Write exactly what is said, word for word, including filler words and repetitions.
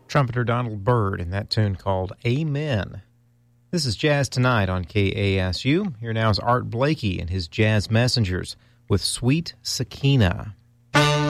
Trumpeter Donald Byrd in that tune called Amen. This is Jazz Tonight on K A S U. Here now is Art Blakey and his Jazz Messengers with Sweet Sakina.